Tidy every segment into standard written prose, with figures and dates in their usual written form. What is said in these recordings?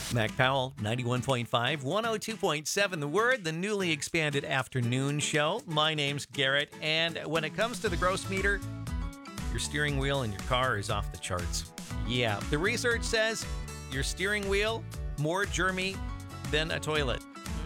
Mac Powell, 91.5, 102.7 The Word, the newly expanded afternoon show. My name's Garrett, and when it comes to the gross meter, your steering wheel in your car is off the charts. Yeah, the research says your steering wheel, more germy than a toilet.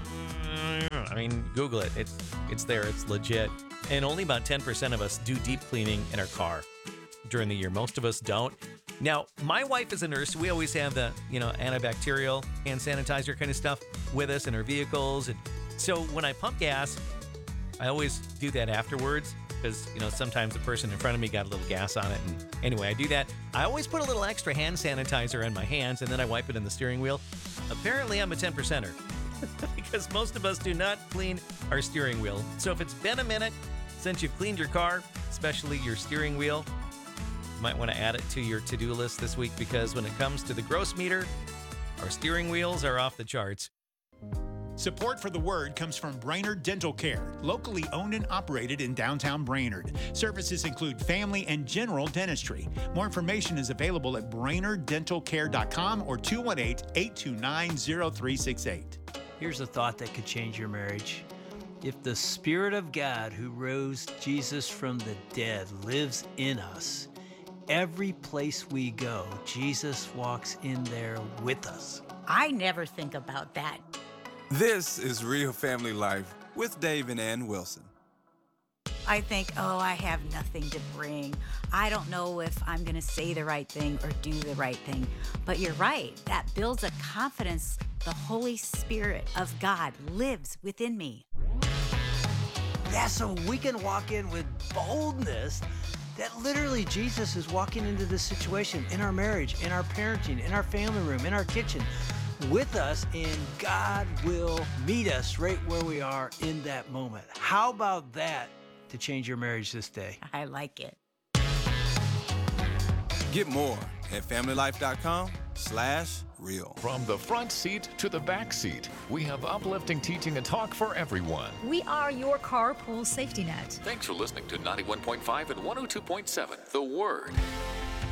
I mean, Google it. It's there. It's legit. And only about 10% of us do deep cleaning in our car during the year. Most of us don't. Now, my wife is a nurse. So we always have the, antibacterial hand sanitizer kind of stuff with us in our vehicles. And so when I pump gas, I always do that afterwards because, sometimes the person in front of me got a little gas on it. And anyway, I do that. I always put a little extra hand sanitizer on my hands and then I wipe it in the steering wheel. Apparently, I'm a 10%er because most of us do not clean our steering wheel. So if it's been a minute since you've cleaned your car, especially your steering wheel, might want to add it to your to-do list this week because when it comes to the gross meter, our steering wheels are off the charts. Support for The Word comes from Brainerd Dental Care, locally owned and operated in downtown Brainerd. Services include family and general dentistry. More information is available at brainerddentalcare.com or 218-829-0368. Here's a thought that could change your marriage. If the Spirit of God who rose Jesus from the dead lives in us, every place we go, Jesus walks in there with us. I never think about that. This is Real Family Life with Dave and Ann Wilson. I think, I have nothing to bring. I don't know if I'm going to say the right thing or do the right thing. But you're right. That builds a confidence. The Holy Spirit of God lives within me. Yeah, so we can walk in with boldness that literally Jesus is walking into this situation in our marriage, in our parenting, in our family room, in our kitchen with us, and God will meet us right where we are in that moment. How about that to change your marriage this day? I like it. Get more at familylife.com/real. From the front seat to the back seat, we have uplifting teaching and talk for everyone. We are your carpool safety net. Thanks for listening to 91.5 and 102.7 The Word.